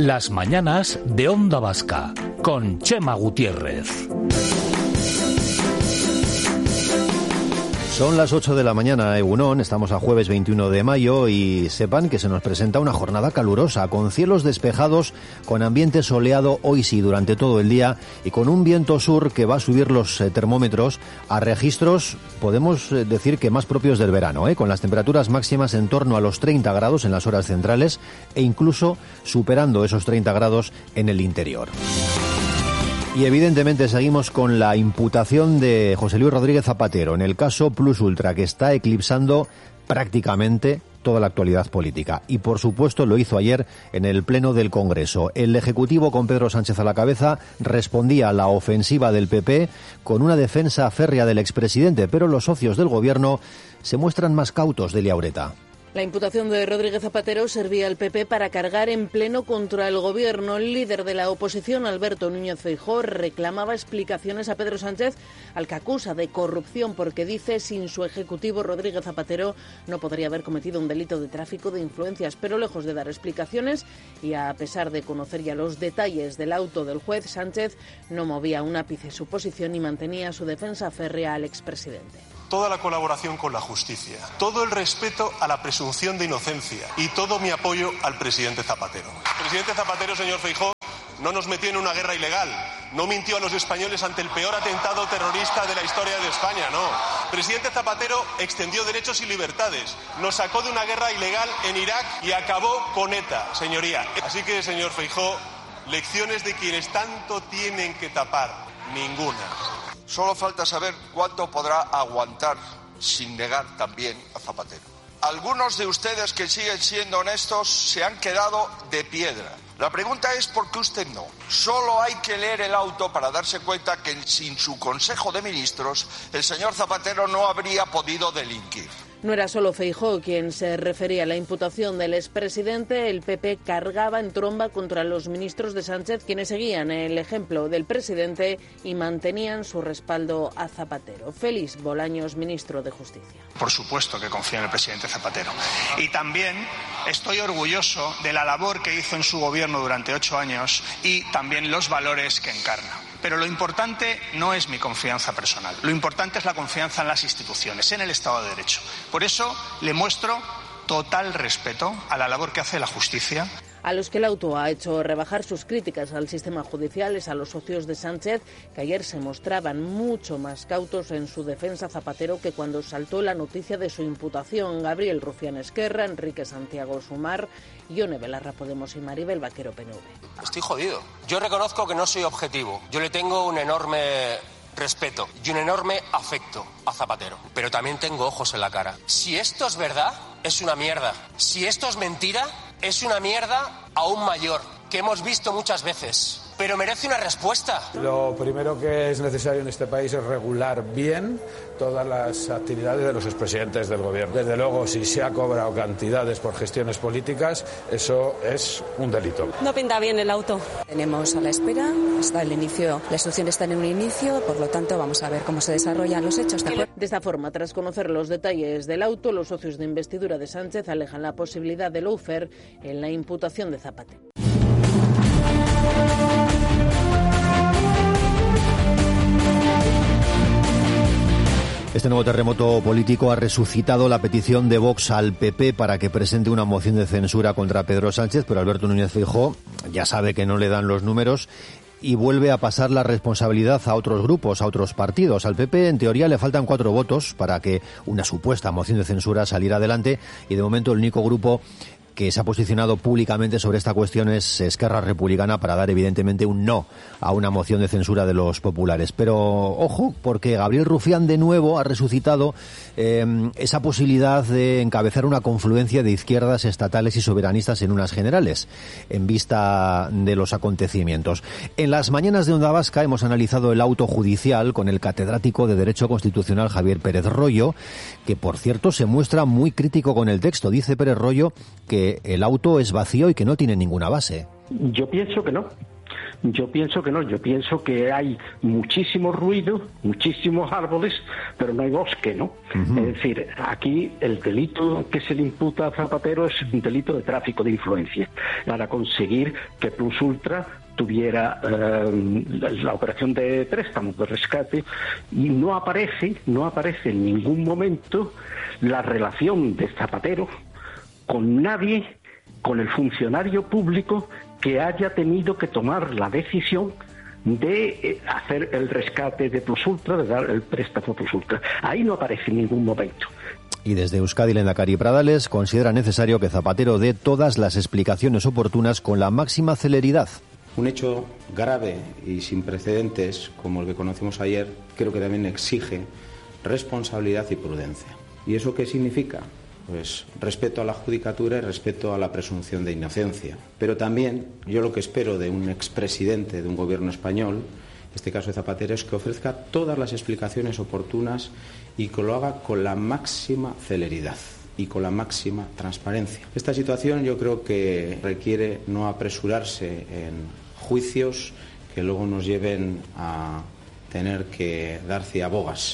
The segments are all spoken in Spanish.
Las mañanas de Onda Vasca, con Chema Gutiérrez. Son las 8 de la mañana, Egunon, estamos a jueves 21 de mayo y sepan que se nos presenta una jornada calurosa, con cielos despejados, con ambiente soleado hoy sí durante todo el día y con un viento sur que va a subir los termómetros a registros, podemos decir que más propios del verano, con las temperaturas máximas en torno a los 30 grados en las horas centrales e incluso superando esos 30 grados en el interior. Y evidentemente seguimos con la imputación de José Luis Rodríguez Zapatero en el caso Plus Ultra, que está eclipsando prácticamente toda la actualidad política. Y por supuesto lo hizo ayer en el Pleno del Congreso. El Ejecutivo, con Pedro Sánchez a la cabeza, respondía a la ofensiva del PP con una defensa férrea del expresidente, pero los socios del Gobierno se muestran más cautos. Delia Ureta. La imputación de Rodríguez Zapatero servía al PP para cargar en pleno contra el Gobierno. El líder de la oposición, Alberto Núñez Feijóo, reclamaba explicaciones a Pedro Sánchez, al que acusa de corrupción porque dice sin su ejecutivo Rodríguez Zapatero no podría haber cometido un delito de tráfico de influencias. Pero lejos de dar explicaciones y a pesar de conocer ya los detalles del auto del juez, Sánchez no movía un ápice su posición y mantenía su defensa férrea al expresidente. Toda la colaboración con la justicia, todo el respeto a la presunción de inocencia y todo mi apoyo al presidente Zapatero. El presidente Zapatero, señor Feijóo, no nos metió en una guerra ilegal, no mintió a los españoles ante el peor atentado terrorista de la historia de España, no. El presidente Zapatero extendió derechos y libertades, nos sacó de una guerra ilegal en Irak y acabó con ETA, señoría. Así que, señor Feijóo, lecciones de quienes tanto tienen que tapar, ninguna. Solo falta saber cuánto podrá aguantar, sin negar también a Zapatero. Algunos de ustedes que siguen siendo honestos se han quedado de piedra. La pregunta es ¿por qué usted no? Solo hay que leer el auto para darse cuenta que sin su Consejo de Ministros el señor Zapatero no habría podido delinquir. No era solo Feijóo quien se refería a la imputación del expresidente. El PP cargaba en tromba contra los ministros de Sánchez, quienes seguían el ejemplo del presidente y mantenían su respaldo a Zapatero. Félix Bolaños, ministro de Justicia. Por supuesto que confío en el presidente Zapatero. Y también estoy orgulloso de la labor que hizo en su gobierno durante 8 años y también los valores que encarna. Pero lo importante no es mi confianza personal. Lo importante es la confianza en las instituciones, en el Estado de Derecho. Por eso le muestro total respeto a la labor que hace la justicia. A los que el auto ha hecho rebajar sus críticas al sistema judicial es a los socios de Sánchez, que ayer se mostraban mucho más cautos en su defensa Zapatero que cuando saltó la noticia de su imputación. Gabriel Rufián Esquerra, Enrique Santiago Sumar, Ione Belarra Podemos y Maribel Vaquero PNV. Estoy jodido. Yo reconozco que no soy objetivo. Yo le tengo un enorme respeto y un enorme afecto a Zapatero. Pero también tengo ojos en la cara. Si esto es verdad, es una mierda. Si esto es mentira, es una mierda aún mayor, que hemos visto muchas veces. Pero merece una respuesta. Lo primero que es necesario en este país es regular bien todas las actividades de los expresidentes del gobierno. Desde luego, si se ha cobrado cantidades por gestiones políticas, eso es un delito. No pinta bien el auto. Tenemos a la espera, hasta el inicio, la instrucción está en un inicio, por lo tanto vamos a ver cómo se desarrollan los hechos. De esta forma, tras conocer los detalles del auto, los socios de investidura de Sánchez alejan la posibilidad de lawfare en la imputación de Zapatero. Este nuevo terremoto político ha resucitado la petición de Vox al PP para que presente una moción de censura contra Pedro Sánchez, pero Alberto Núñez Feijóo ya sabe que no le dan los números y vuelve a pasar la responsabilidad a otros grupos, a otros partidos. Al PP, en teoría, le faltan 4 votos para que una supuesta moción de censura saliera adelante y, de momento, el único grupo que se ha posicionado públicamente sobre esta cuestión es Esquerra Republicana para dar evidentemente un no a una moción de censura de los populares. Pero ojo, porque Gabriel Rufián de nuevo ha resucitado esa posibilidad de encabezar una confluencia de izquierdas estatales y soberanistas en unas generales, en vista de los acontecimientos. En las mañanas de Onda Vasca hemos analizado el auto judicial con el catedrático de Derecho Constitucional Javier Pérez Royo, que por cierto se muestra muy crítico con el texto. Dice Pérez Royo que el auto es vacío y que no tiene ninguna base. Yo pienso que no. Yo pienso que no, yo pienso que hay muchísimo ruido, muchísimos árboles, pero no hay bosque, ¿no? Es decir, aquí el delito que se le imputa a Zapatero es un delito de tráfico de influencia, para conseguir que Plus Ultra tuviera la operación de préstamo, de rescate, y no aparece en ningún momento la relación de Zapatero con nadie, con el funcionario público que haya tenido que tomar la decisión de hacer el rescate de Plus Ultra, de dar el préstamo Plus Ultra. Ahí no aparece en ningún momento. Y desde Euskadi, Lehendakari Pradales considera necesario que Zapatero dé todas las explicaciones oportunas con la máxima celeridad. Un hecho grave y sin precedentes, como el que conocimos ayer, creo que también exige responsabilidad y prudencia. ¿Y eso qué significa? Pues respeto a la judicatura y respeto a la presunción de inocencia. Pero también yo lo que espero de un expresidente de un gobierno español, en este caso de Zapatero, es que ofrezca todas las explicaciones oportunas y que lo haga con la máxima celeridad y con la máxima transparencia. Esta situación yo creo que requiere no apresurarse en juicios que luego nos lleven a tener que dar ciabogas.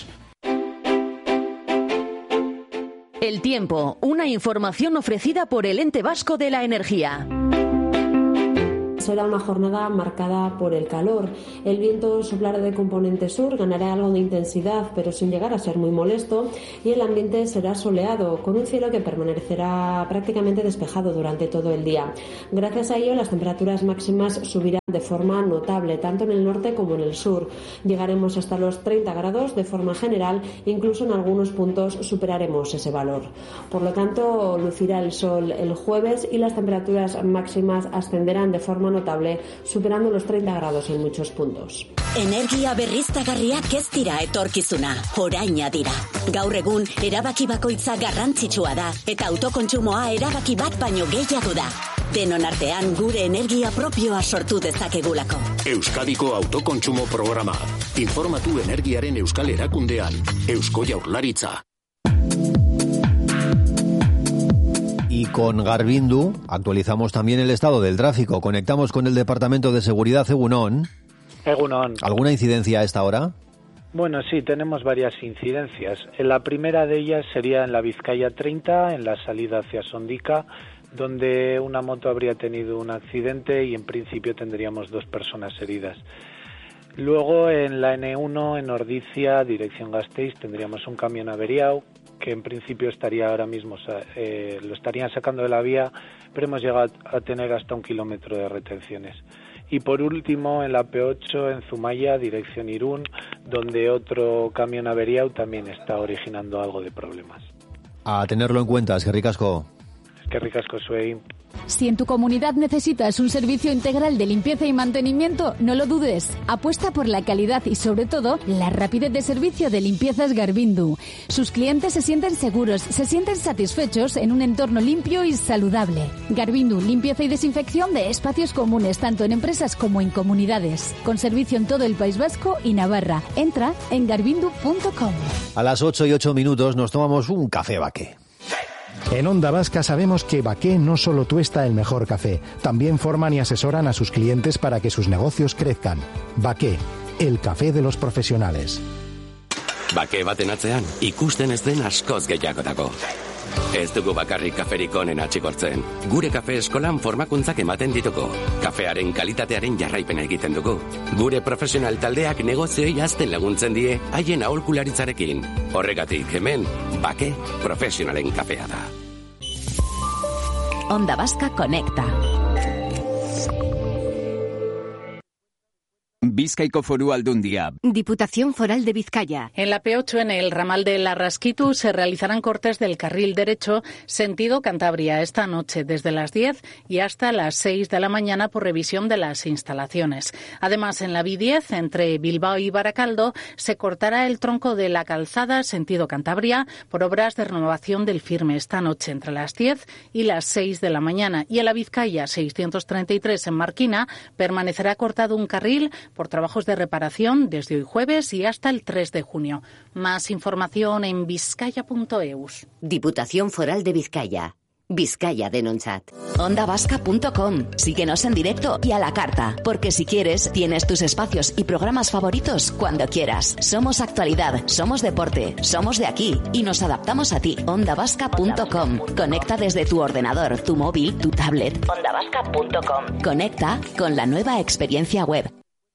El tiempo, una información ofrecida por el Ente Vasco de la Energía. Será una jornada marcada por el calor. El viento soplará de componente sur, ganará algo de intensidad, pero sin llegar a ser muy molesto, y el ambiente será soleado, con un cielo que permanecerá prácticamente despejado durante todo el día. Gracias a ello, las temperaturas máximas subirán de forma notable, tanto en el norte como en el sur. Llegaremos hasta los 30 grados de forma general, incluso en algunos puntos superaremos ese valor. Por lo tanto, lucirá el sol el jueves y las temperaturas máximas ascenderán de forma notable, superando los 30 grados en muchos puntos. Energia berriztagarriak ez dira etorkizuna, oraina dira. Gaur egun, erabaki bakoitza garrantzitsua da, eta autokontsumoa erabaki bat baino gehiago da. Denon artean gure energia propioa sortu dezakegulako. Euskadiko autokontsumo programa. Informatu energiaren euskal erakundean. Eusko Jaurlaritza. Y con Garbiñe actualizamos también el estado del tráfico. Conectamos con el Departamento de Seguridad. Egunon. Egunon. ¿Alguna incidencia a esta hora? Bueno, sí, tenemos varias incidencias. La primera de ellas sería en la Vizcaya 30, en la salida hacia Sondica, donde una moto habría tenido un accidente y en principio tendríamos 2 personas heridas. Luego en la N1, en Ordizia, dirección Gasteiz, tendríamos un camión averiado, que en principio estaría ahora mismo, lo estarían sacando de la vía, pero hemos llegado a tener hasta 1 kilómetro de retenciones. Y por último, en la P8, en Zumaya, dirección Irún, donde otro camión averiado también está originando algo de problemas. A tenerlo en cuenta, eskerrik asko. Eskerrik asko zuei. Si en tu comunidad necesitas un servicio integral de limpieza y mantenimiento, no lo dudes. Apuesta por la calidad y, sobre todo, la rapidez de servicio de Limpiezas Garbiñe. Sus clientes se sienten seguros, se sienten satisfechos en un entorno limpio y saludable. Garbiñe, limpieza y desinfección de espacios comunes, tanto en empresas como en comunidades. Con servicio en todo el País Vasco y Navarra. Entra en garbiñe.com. A las 8:08 nos tomamos un café Baqué. En Onda Vasca sabemos que Baqué no solo tuesta el mejor café, también forman y asesoran a sus clientes para que sus negocios crezcan. Baqué, el café de los profesionales. Baqué baten atzean, ikusten ez den askoz gehiagotako. Ez dugu bakarrik kaferik onena atxikortzen. Gure kafe eskolan formakuntzak ematen ditugu. Kafearen kalitatearen jarraipena egiten dugu. Gure profesional taldeak negozioei hazten laguntzen die haien aholkularitzarekin. Horregatik hemen, Baqué profesionalen kafea da. Onda Vasca conecta. Bizkaiko Foru Aldundia. Diputación Foral de Vizcaya. En la P8, en el ramal de Larraskitu, se realizarán cortes del carril derecho sentido Cantabria esta noche, desde las 10 y hasta las 6 de la mañana, por revisión de las instalaciones. Además, en la B10, entre Bilbao y Baracaldo, se cortará el tronco de la calzada sentido Cantabria por obras de renovación del firme esta noche, entre las 10 y las 6 de la mañana. Y en la Vizcaya 633, en Marquina, permanecerá cortado un carril por trabajos de reparación desde hoy jueves y hasta el 3 de junio. Más información en vizcaya.eus. Diputación Foral de Vizcaya. Bizkaia denontzat. OndaVasca.com. Síguenos en directo y a la carta, porque si quieres, tienes tus espacios y programas favoritos cuando quieras. Somos actualidad, somos deporte, somos de aquí y nos adaptamos a ti. OndaVasca.com. Conecta desde tu ordenador, tu móvil, tu tablet. OndaVasca.com. Conecta con la nueva experiencia web.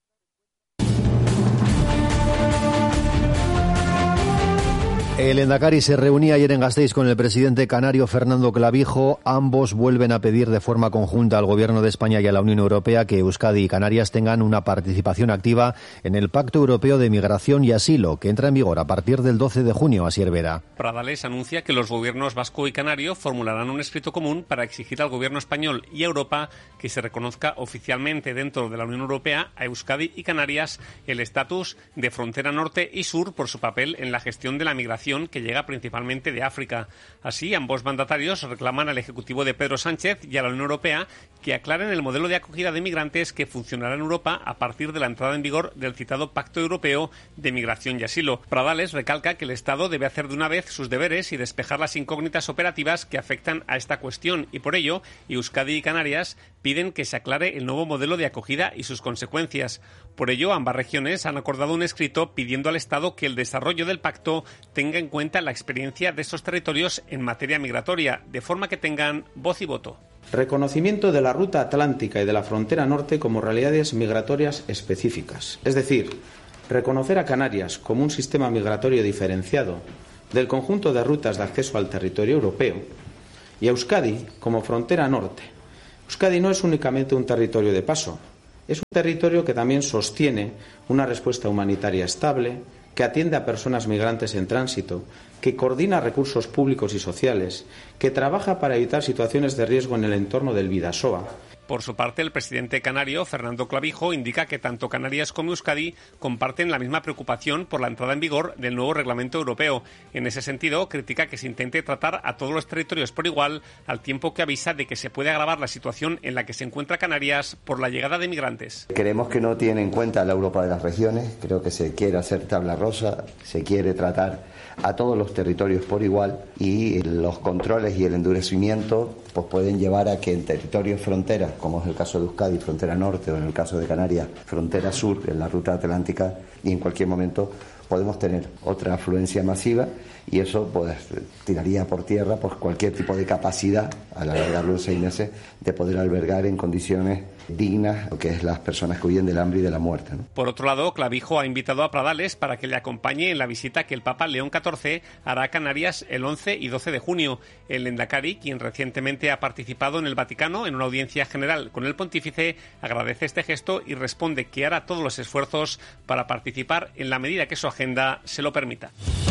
El Endacari se reunía ayer en Gasteiz con el presidente canario Fernando Clavijo. Ambos vuelven a pedir de forma conjunta al Gobierno de España y a la Unión Europea que Euskadi y Canarias tengan una participación activa en el Pacto Europeo de Migración y Asilo, que entra en vigor a partir del 12 de junio, Asier Vera. Pradales anuncia que los gobiernos vasco y canario formularán un escrito común para exigir al Gobierno español y a Europa que se reconozca oficialmente dentro de la Unión Europea a Euskadi y Canarias el estatus de frontera norte y sur por su papel en la gestión de la migración que llega principalmente de África. Así, ambos mandatarios reclaman al Ejecutivo de Pedro Sánchez y a la Unión Europea que aclaren el modelo de acogida de migrantes que funcionará en Europa a partir de la entrada en vigor del citado Pacto Europeo de Migración y Asilo. Pradales recalca que el Estado debe hacer de una vez sus deberes y despejar las incógnitas operativas que afectan a esta cuestión y por ello Euskadi y Canarias piden que se aclare el nuevo modelo de acogida y sus consecuencias. Por ello, ambas regiones han acordado un escrito pidiendo al Estado que el desarrollo del pacto tenga en cuenta la experiencia de estos territorios en materia migratoria, de forma que tengan voz y voto. Reconocimiento de la ruta atlántica y de la frontera norte como realidades migratorias específicas. Es decir, reconocer a Canarias como un sistema migratorio diferenciado del conjunto de rutas de acceso al territorio europeo y a Euskadi como frontera norte. Euskadi no es únicamente un territorio de paso, es un territorio que también sostiene una respuesta humanitaria estable, que atiende a personas migrantes en tránsito, que coordina recursos públicos y sociales, que trabaja para evitar situaciones de riesgo en el entorno del Bidasoa. Por su parte, el presidente canario, Fernando Clavijo, indica que tanto Canarias como Euskadi comparten la misma preocupación por la entrada en vigor del nuevo reglamento europeo. En ese sentido, critica que se intente tratar a todos los territorios por igual, al tiempo que avisa de que se puede agravar la situación en la que se encuentra Canarias por la llegada de migrantes. Creemos que no tiene en cuenta la Europa de las regiones, creo que se quiere hacer tabla rosa, se quiere tratar a todos los territorios por igual y los controles y el endurecimiento pues pueden llevar a que en territorios fronteras, como es el caso de Euskadi, frontera norte, o en el caso de Canarias, frontera sur, en la ruta atlántica, y en cualquier momento podemos tener otra afluencia masiva y eso pues tiraría por tierra pues cualquier tipo de capacidad, al alargarlo en 6 meses, de poder albergar en condiciones dignas lo que es las personas que huyen del hambre y de la muerte, ¿no? Por otro lado, Clavijo ha invitado a Pradales para que le acompañe en la visita que el Papa León XIV hará a Canarias el 11 y 12 de junio. El Endacari, quien recientemente ha participado en el Vaticano en una audiencia general con el pontífice, agradece este gesto y responde que hará todos los esfuerzos para participar en la medida que su agenda se lo permita.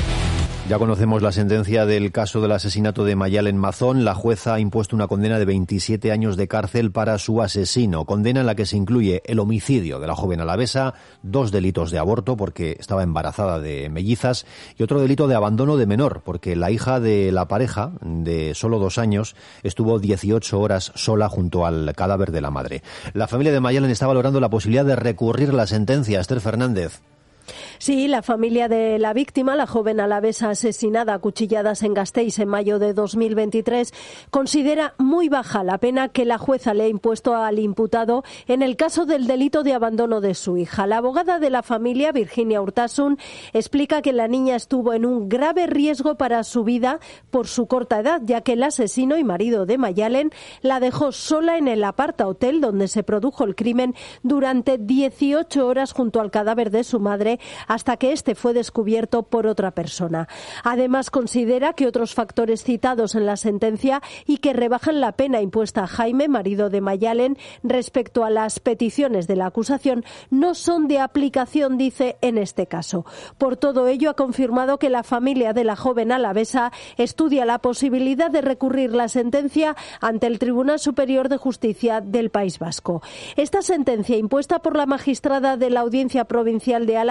Ya conocemos la sentencia del caso del asesinato de Mayalen Mazón. La jueza ha impuesto una condena de 27 años de cárcel para su asesino. Condena en la que se incluye el homicidio de la joven alavesa, 2 delitos de aborto porque estaba embarazada de mellizas y otro delito de abandono de menor porque la hija de la pareja, de solo 2 años, estuvo 18 horas sola junto al cadáver de la madre. La familia de Mayalen está valorando la posibilidad de recurrir la sentencia. Esther Fernández. Sí, la familia de la víctima, la joven alavesa asesinada a cuchilladas en Gasteiz en mayo de 2023, considera muy baja la pena que la jueza le ha impuesto al imputado en el caso del delito de abandono de su hija. La abogada de la familia, Virginia Urtasun, explica que la niña estuvo en un grave riesgo para su vida por su corta edad, ya que el asesino y marido de Mayalen la dejó sola en el aparta-hotel donde se produjo el crimen durante 18 horas junto al cadáver de su madre, hasta que este fue descubierto por otra persona. Además, considera que otros factores citados en la sentencia y que rebajan la pena impuesta a Jaime, marido de Mayalen, respecto a las peticiones de la acusación, no son de aplicación, dice, en este caso. Por todo ello, ha confirmado que la familia de la joven alavesa estudia la posibilidad de recurrir la sentencia ante el Tribunal Superior de Justicia del País Vasco. Esta sentencia, impuesta por la magistrada de la Audiencia Provincial de Álava, encargada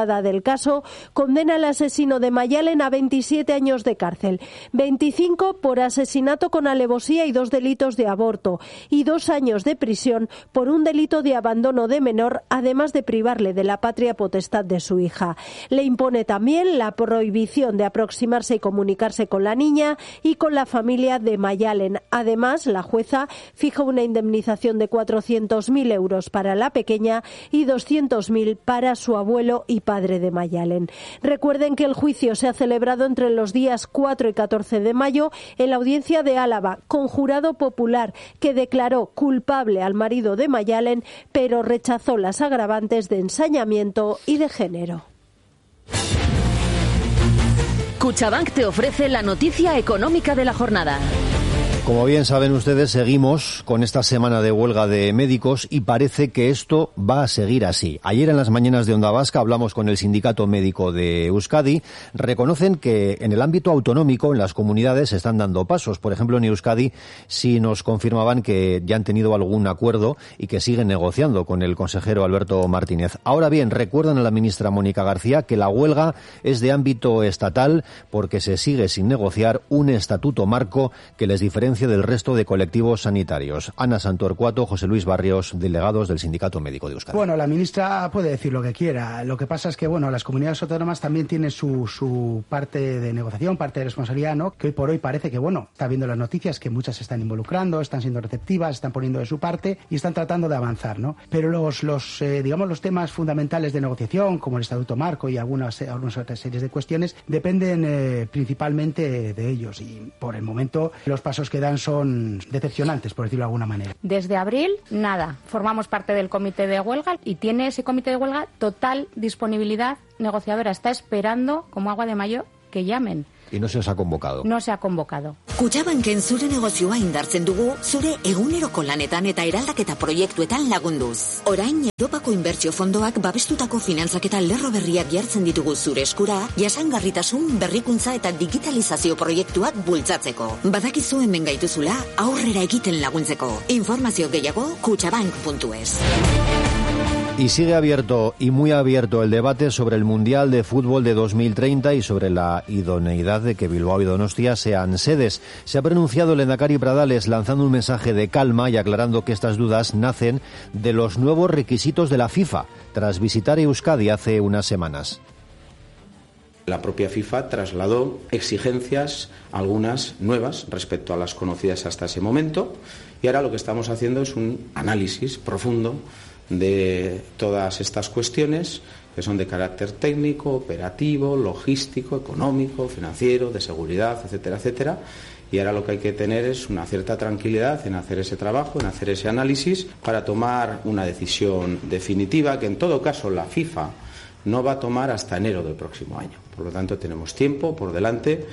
investigada del caso condena al asesino de Mayalen a 27 años de cárcel, 25 por asesinato con alevosía y 2 delitos de aborto, y 2 años de prisión por un delito de abandono de menor, además de privarle de la patria potestad de su hija. Le impone también la prohibición de aproximarse y comunicarse con la niña y con la familia de Mayalen. Además, la jueza fija una indemnización de 400.000 euros para la pequeña y 200.000 para su abuelo y padre de Mayalen. Recuerden que el juicio se ha celebrado entre los días 4 y 14 de mayo en la audiencia de Álava, con jurado popular que declaró culpable al marido de Mayalen, pero rechazó las agravantes de ensañamiento y de género. Cuchabank te ofrece la noticia económica de la jornada. Como bien saben ustedes, seguimos con esta semana de huelga de médicos y parece que esto va a seguir así. Ayer en las mañanas de Onda Vasca hablamos con el Sindicato Médico de Euskadi. Reconocen que en el ámbito autonómico, en las comunidades, se están dando pasos. Por ejemplo, en Euskadi sí nos confirmaban que ya han tenido algún acuerdo y que siguen negociando con el consejero Alberto Martínez. Ahora bien, recuerdan a la ministra Mónica García que la huelga es de ámbito estatal porque se sigue sin negociar un estatuto marco que les diferencia del resto de colectivos sanitarios. Ana Santorcuato, José Luis Barrios, delegados del Sindicato Médico de Euskadi. Bueno, la ministra puede decir lo que quiera. Lo que pasa es que, bueno, las comunidades autónomas también tienen su parte de negociación, parte de responsabilidad, ¿no? Que hoy por hoy parece que, bueno, está viendo las noticias que muchas se están involucrando, están siendo receptivas, están poniendo de su parte y están tratando de avanzar, ¿no? Pero los temas fundamentales de negociación, como el Estatuto Marco y algunas otras series de cuestiones, dependen principalmente de ellos. Y por el momento los pasos que dan son decepcionantes, por decirlo de alguna manera. Desde abril, nada. Formamos parte del comité de huelga y tiene ese comité de huelga total disponibilidad negociadora. Está esperando, como agua de mayo, que llamen. Y no se os ha convocado. No se ha convocado. Kutxabanken zure negozioa indartzen dugu, zure eguneroko lanetan eta eraldaketa proiektuetan lagunduz. Orain, Europako inbertsio fondoak babestutako finantzaketa lerro berriak jartzen ditugu zure eskura, jasangarritasun, berrikuntza eta digitalizazio proiektuak bultzatzeko. Badakizu hemen gaituzula, aurrera egiten laguntzeko. Informazio gehiago, kutxabank.es. Y sigue abierto y muy abierto el debate sobre el Mundial de Fútbol de 2030 y sobre la idoneidad de que Bilbao y Donostia sean sedes. Se ha pronunciado el lehendakari Pradales lanzando un mensaje de calma y aclarando que estas dudas nacen de los nuevos requisitos de la FIFA, tras visitar Euskadi hace unas semanas. La propia FIFA trasladó exigencias, algunas nuevas respecto a las conocidas hasta ese momento, y ahora lo que estamos haciendo es un análisis profundo de todas estas cuestiones que son de carácter técnico, operativo, logístico, económico, financiero, de seguridad, etcétera, etcétera. Y ahora lo que hay que tener es una cierta tranquilidad en hacer ese trabajo, en hacer ese análisis, para tomar una decisión definitiva que en todo caso la FIFA no va a tomar hasta enero del próximo año. Por lo tanto, tenemos tiempo por delante.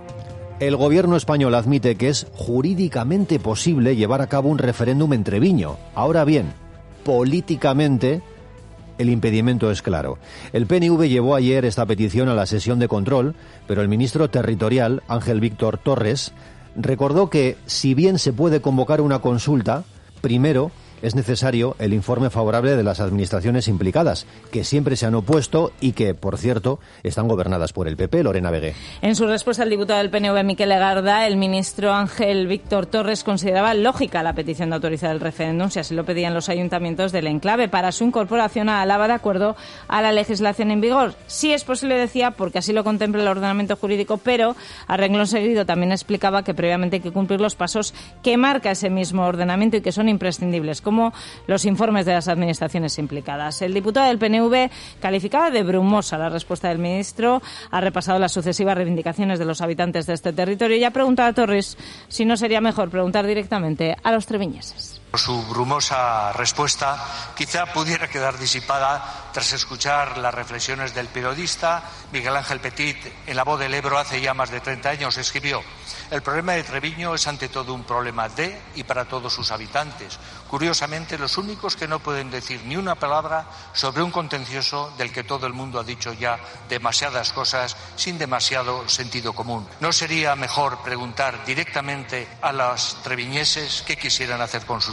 El gobierno español admite que es jurídicamente posible llevar a cabo un referéndum en Treviño. Ahora bien, políticamente, el impedimento es claro. El PNV llevó ayer esta petición a la sesión de control, pero el ministro territorial, Ángel Víctor Torres, recordó que si bien se puede convocar una consulta, primero es necesario el informe favorable de las administraciones implicadas, que siempre se han opuesto y que, por cierto, están gobernadas por el PP. Lorena Vegué. En su respuesta al diputado del PNV, Miquel Egarda, el ministro Ángel Víctor Torres consideraba lógica la petición de autorizar el referéndum, si así lo pedían los ayuntamientos del enclave, para su incorporación a Álava de acuerdo a la legislación en vigor. Sí es posible, decía, porque así lo contempla el ordenamiento jurídico, pero a renglón seguido también explicaba que previamente hay que cumplir los pasos que marca ese mismo ordenamiento y que son imprescindibles, como los informes de las administraciones implicadas. El diputado del PNV calificaba de brumosa la respuesta del ministro, ha repasado las sucesivas reivindicaciones de los habitantes de este territorio y ha preguntado a Torres si no sería mejor preguntar directamente a los treviñeses. Su brumosa respuesta quizá pudiera quedar disipada tras escuchar las reflexiones del periodista Miguel Ángel Petit en La Voz del Ebro hace ya más de 30 años. Escribió: el problema de Treviño es ante todo un problema de y para todos sus habitantes. Curiosamente, los únicos que no pueden decir ni una palabra sobre un contencioso del que todo el mundo ha dicho ya demasiadas cosas sin demasiado sentido común. ¿No sería mejor preguntar directamente a los treviñeses qué quisieran hacer con sus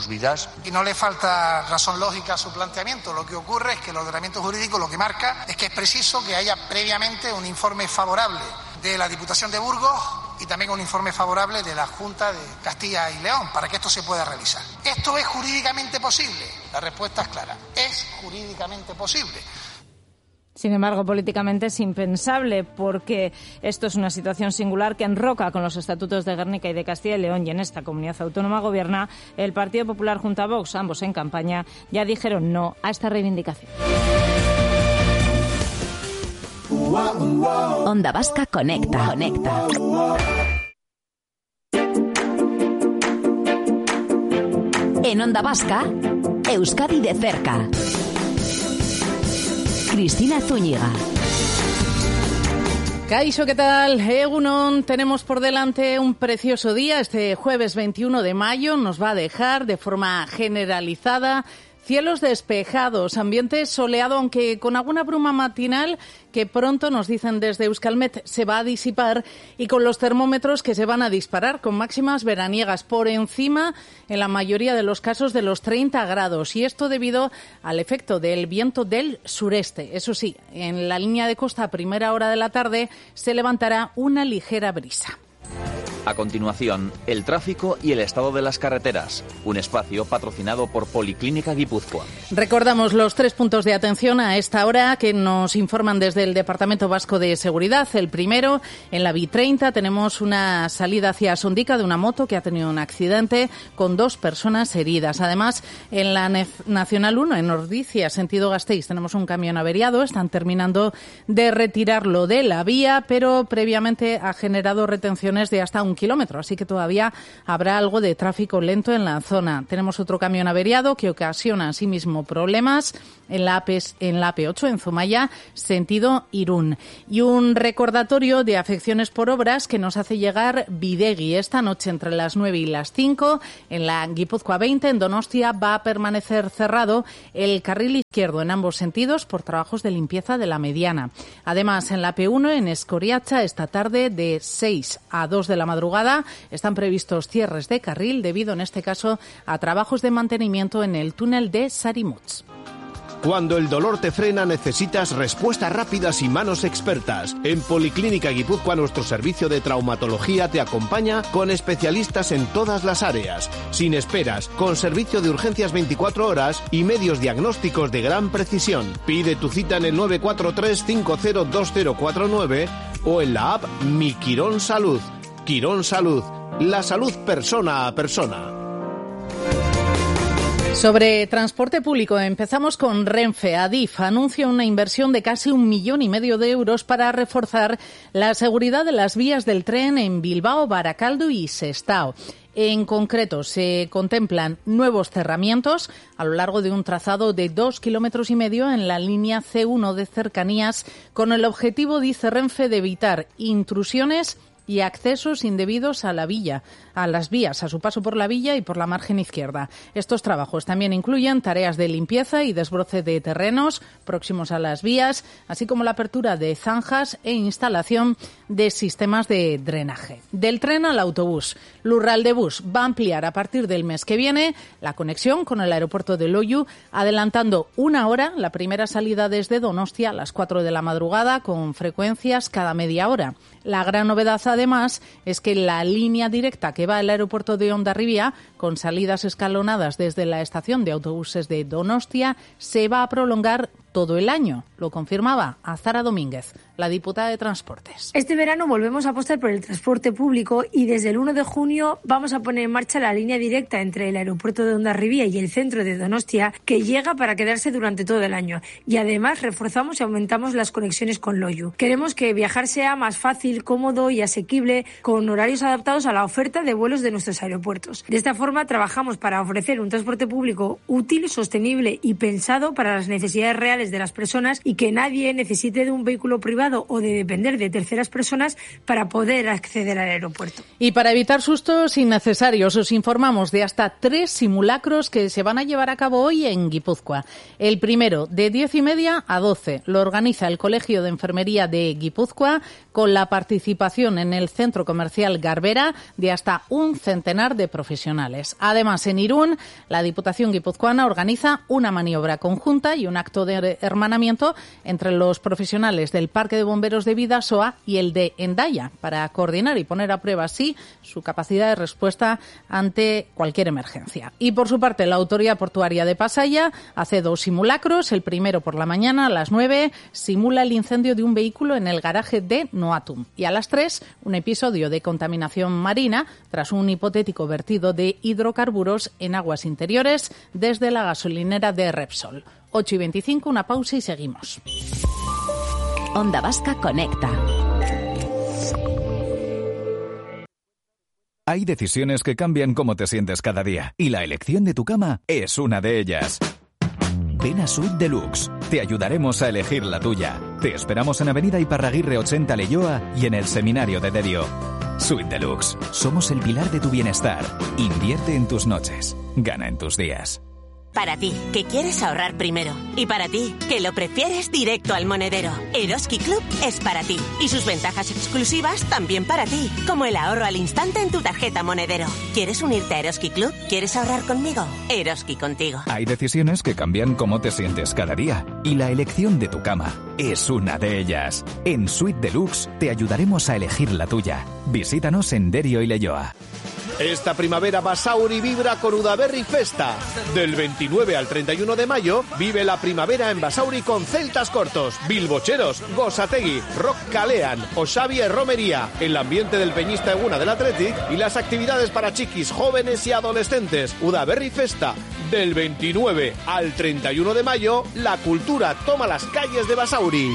sus vidas. Y no le falta razón lógica a su planteamiento. Lo que ocurre es que el ordenamiento jurídico lo que marca es que es preciso que haya previamente un informe favorable de la Diputación de Burgos y también un informe favorable de la Junta de Castilla y León para que esto se pueda realizar. ¿Esto es jurídicamente posible? La respuesta es clara. Es jurídicamente posible. Sin embargo, políticamente es impensable porque esto es una situación singular que enroca con los estatutos de Gernika y de Castilla y León, y en esta comunidad autónoma gobierna el Partido Popular junto a Vox, ambos en campaña, ya dijeron no a esta reivindicación. Onda Vasca Conecta. En Onda Vasca, Euskadi de cerca. Cristina Zúñiga. Kaixo, ¿qué tal? Egunon, tenemos por delante un precioso día. Este jueves 21 de mayo nos va a dejar de forma generalizada cielos despejados, ambiente soleado, aunque con alguna bruma matinal que pronto, nos dicen desde Euskalmet, se va a disipar, y con los termómetros que se van a disparar, con máximas veraniegas por encima, en la mayoría de los casos, de los 30 grados. Y esto debido al efecto del viento del sureste. Eso sí, en la línea de costa a primera hora de la tarde se levantará una ligera brisa. A continuación, el tráfico y el estado de las carreteras. Un espacio patrocinado por Policlínica Guipúzcoa. Recordamos los 3 puntos de atención a esta hora que nos informan desde el Departamento Vasco de Seguridad. El primero, en la B30 tenemos una salida hacia Sondica de una moto que ha tenido un accidente con 2 personas heridas. Además, en la Nacional 1, en Ordizia, sentido Gasteiz, tenemos un camión averiado. Están terminando de retirarlo de la vía, pero previamente ha generado retenciones de hasta 1 kilómetro, así que todavía habrá algo de tráfico lento en la zona. Tenemos otro camión averiado que ocasiona asimismo problemas en la AP8 en Zumaya, sentido Irún. Y un recordatorio de afecciones por obras que nos hace llegar Bidegi. Esta noche entre las 9 y las 5 en la Guipúzcoa 20 en Donostia va a permanecer cerrado el carril izquierdo en ambos sentidos por trabajos de limpieza de la mediana. Además, en la P1 en Escoriacha esta tarde de 6 a 2 de la madrugada están previstos cierres de carril debido en este caso a trabajos de mantenimiento en el túnel de Sarimuts. Cuando el dolor te frena, necesitas respuestas rápidas y manos expertas. En Policlínica Guipúzcoa, nuestro servicio de traumatología te acompaña con especialistas en todas las áreas, sin esperas, con servicio de urgencias 24 horas y medios diagnósticos de gran precisión. Pide tu cita en el 943-502049 o en la app Mi Quirón Salud. Quirón Salud, la salud persona a persona. Sobre transporte público, empezamos con Renfe. Adif anuncia una inversión de casi 1,5 millones de euros para reforzar la seguridad de las vías del tren en Bilbao, Barakaldo y Sestao. En concreto, se contemplan nuevos cerramientos a lo largo de un trazado de 2,5 kilómetros en la línea C1 de cercanías, con el objetivo, dice Renfe, de evitar intrusiones y accesos indebidos a la villa, a las vías, a su paso por la villa y por la margen izquierda. Estos trabajos también incluyen tareas de limpieza y desbroce de terrenos próximos a las vías, así como la apertura de zanjas e instalación de sistemas de drenaje. Del tren al autobús, Lurraldebus va a ampliar a partir del mes que viene la conexión con el aeropuerto de Loiu, adelantando 1 hora la primera salida desde Donostia a las 4 de la madrugada, con frecuencias cada media hora. La gran novedad, además, es que la línea directa que va al aeropuerto de Hondarribia, con salidas escalonadas desde la estación de autobuses de Donostia, se va a prolongar todo el año. Lo confirmaba Azara Domínguez, la diputada de Transportes. Este verano volvemos a apostar por el transporte público y desde el 1 de junio vamos a poner en marcha la línea directa entre el aeropuerto de Hondarribia y el centro de Donostia, que llega para quedarse durante todo el año. Y además reforzamos y aumentamos las conexiones con Loiu. Queremos que viajar sea más fácil, cómodo y asequible, con horarios adaptados a la oferta de vuelos de nuestros aeropuertos. De esta forma trabajamos para ofrecer un transporte público útil, sostenible y pensado para las necesidades reales individuales de las personas y que nadie necesite de un vehículo privado o de depender de terceras personas para poder acceder al aeropuerto. Y para evitar sustos innecesarios, os informamos de hasta 3 simulacros que se van a llevar a cabo hoy en Guipúzcoa. El primero, de 10:30 a 12, lo organiza el Colegio de Enfermería de Guipúzcoa con la participación en el centro comercial Garbera de hasta un centenar de profesionales. Además, en Irún, la Diputación guipuzcoana organiza una maniobra conjunta y un acto de hermanamiento entre los profesionales del Parque de Bomberos de Bidasoa y el de Hendaya para coordinar y poner a prueba así su capacidad de respuesta ante cualquier emergencia. Y por su parte, la Autoridad Portuaria de Pasaia hace 2 simulacros. El primero por la mañana a las 9 simula el incendio de un vehículo en el garaje de Noatum. Y a las 3, un episodio de contaminación marina tras un hipotético vertido de hidrocarburos en aguas interiores desde la gasolinera de Repsol. 8:25, una pausa y seguimos. Onda Vasca Conecta. Hay decisiones que cambian cómo te sientes cada día y la elección de tu cama es una de ellas. Ven a Suite Deluxe. Te ayudaremos a elegir la tuya. Te esperamos en Avenida Iparraguirre 80 Leioa y en el Seminario de Derio. Suite Deluxe. Somos el pilar de tu bienestar. Invierte en tus noches. Gana en tus días. Para ti, que quieres ahorrar primero. Y para ti, que lo prefieres directo al monedero. Eroski Club es para ti. Y sus ventajas exclusivas también para ti. Como el ahorro al instante en tu tarjeta monedero. ¿Quieres unirte a Eroski Club? ¿Quieres ahorrar conmigo? Eroski contigo. Hay decisiones que cambian cómo te sientes cada día. Y la elección de tu cama es una de ellas. En Suite Deluxe te ayudaremos a elegir la tuya. Visítanos en Derio y Leioa. Esta primavera Basauri vibra con Udaberri Festa. Del 29 al 31 de mayo vive la primavera en Basauri con celtas cortos, bilbocheros, Gosategui, Rock Calean o Xavier Romería, el ambiente del peñista Eguna del Athletic y las actividades para chiquis, jóvenes y adolescentes. Udaberri Festa. Del 29 al 31 de mayo, la cultura toma las calles de Basauri.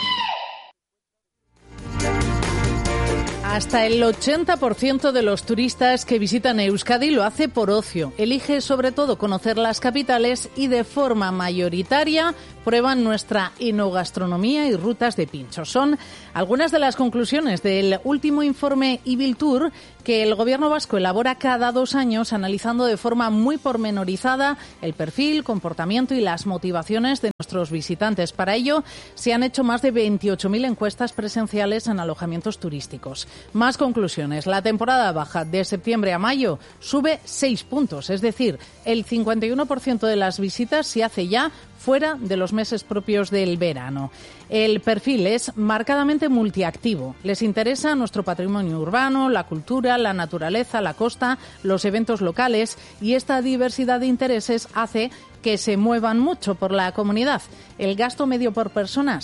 Hasta el 80% de los turistas que visitan Euskadi lo hace por ocio. Elige sobre todo conocer las capitales y de forma mayoritaria prueban nuestra enogastronomía y rutas de pinchos. Son algunas de las conclusiones del último informe Ibiltur que el Gobierno vasco elabora cada 2 años analizando de forma muy pormenorizada el perfil, comportamiento y las motivaciones de nuestros visitantes. Para ello se han hecho más de 28.000 encuestas presenciales en alojamientos turísticos. Más conclusiones. La temporada baja de septiembre a mayo sube 6 puntos, es decir, el 51% de las visitas se hace ya fuera de los meses propios del verano. El perfil es marcadamente multiactivo. Les interesa nuestro patrimonio urbano, la cultura, la naturaleza, la costa, los eventos locales y esta diversidad de intereses hace que se muevan mucho por la comunidad. El gasto medio por persona,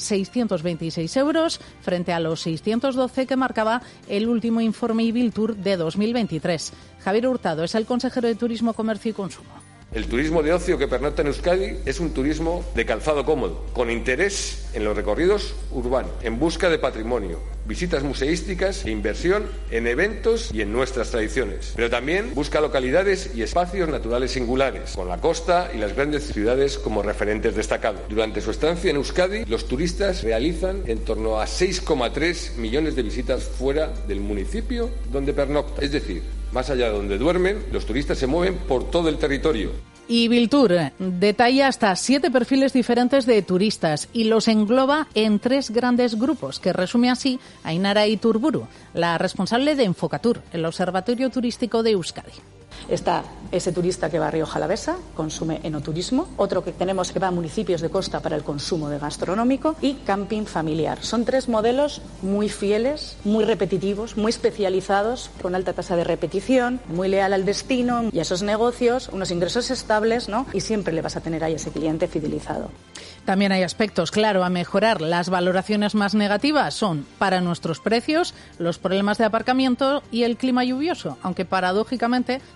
626 euros, frente a los 612 que marcaba el último informe Ibiltur de 2023. Javier Hurtado es el consejero de Turismo, Comercio y Consumo. El turismo de ocio que pernocta en Euskadi es un turismo de calzado cómodo, con interés en los recorridos urbanos, en busca de patrimonio, visitas museísticas e inversión en eventos y en nuestras tradiciones. Pero también busca localidades y espacios naturales singulares, con la costa y las grandes ciudades como referentes destacados. Durante su estancia en Euskadi, los turistas realizan en torno a 6,3 millones de visitas fuera del municipio donde pernoctan. Es decir, más allá de donde duermen, los turistas se mueven por todo el territorio. Ibiltur detalla hasta 7 perfiles diferentes de turistas y los engloba en 3 grandes grupos, que resume así Ainara Iturburu, la responsable de Enfocatur, el Observatorio Turístico de Euskadi. Está ese turista que va a Rioja Alavesa, consume enoturismo. Otro que tenemos que va a municipios de costa para el consumo de gastronómico y camping familiar. Son 3 modelos muy fieles, muy repetitivos, muy especializados, con alta tasa de repetición, muy leal al destino y a esos negocios, unos ingresos estables, ¿no? Y siempre le vas a tener ahí a ese cliente fidelizado. También hay aspectos, claro, a mejorar. Las valoraciones más negativas son, para nuestros precios, los problemas de aparcamiento y el clima lluvioso, aunque paradójicamente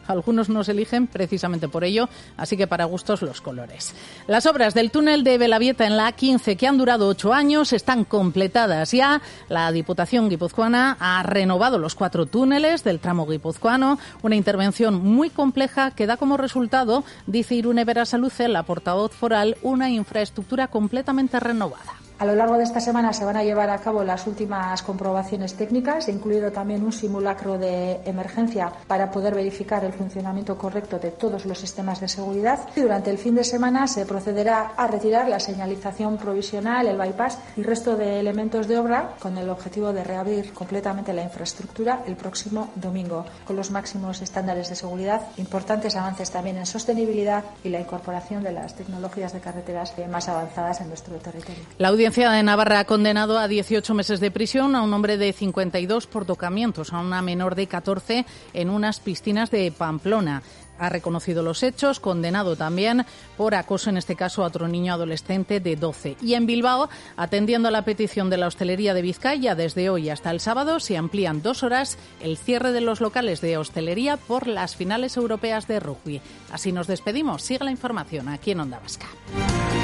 Algunos nos eligen precisamente por ello, así que para gustos los colores. Las obras del túnel de Belavieta en la A15, que han durado 8 años, están completadas ya. La Diputación guipuzcoana ha renovado los 4 túneles del tramo guipuzcoano, una intervención muy compleja que da como resultado, dice Irune Berasaluce, la portavoz foral, una infraestructura completamente renovada. A lo largo de esta semana se van a llevar a cabo las últimas comprobaciones técnicas, incluido también un simulacro de emergencia para poder verificar el funcionamiento correcto de todos los sistemas de seguridad. Y durante el fin de semana se procederá a retirar la señalización provisional, el bypass y resto de elementos de obra con el objetivo de reabrir completamente la infraestructura el próximo domingo, con los máximos estándares de seguridad, importantes avances también en sostenibilidad y la incorporación de las tecnologías de carreteras más avanzadas en nuestro territorio. La Audiencia de Navarra ha condenado a 18 meses de prisión a un hombre de 52 por tocamientos a una menor de 14 en unas piscinas de Pamplona. Ha reconocido los hechos, condenado también por acoso, en este caso a otro niño adolescente de 12. Y en Bilbao, atendiendo a la petición de la hostelería de Vizcaya, desde hoy hasta el sábado se amplían 2 horas el cierre de los locales de hostelería por las finales europeas de rugby. Así nos despedimos. Sigue la información aquí en Onda Vasca.